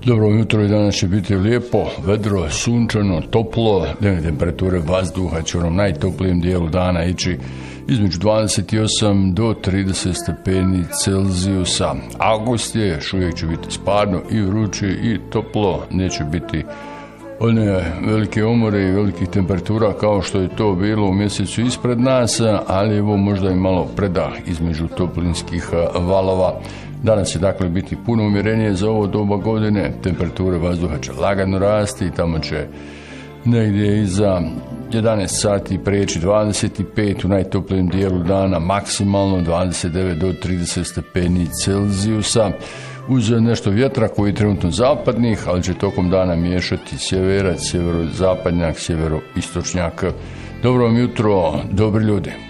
Dobro jutro i danas će biti lijepo, vedro, sunčano, toplo, dnevne temperature vazduha će u onom najtoplijem dijelu dana ići između 28 do 30 stepeni Celzijusa. Avgust je, još uvijek će biti spadno i vruće i toplo, neće biti one velike umore i velikih temperatura kao što je to bilo u mjesecu ispred nas, ali evo možda i malo predah između toplinskih valova. Danas će dakle biti puno umjerenije za ovo doba godine, temperature vazduha će lagano rasti i tamo će negdje iza 11 sati preći 25 u najtoplijem dijelu dana, maksimalno 29 do 30 stepeni Celzijusa. Uz nešto vjetra koji je trenutno zapadnih, ali će tokom dana miješati sjeverac, sjeverozapadnjak, sjeveroistočnjak. Dobro vam jutro, dobri ljudi.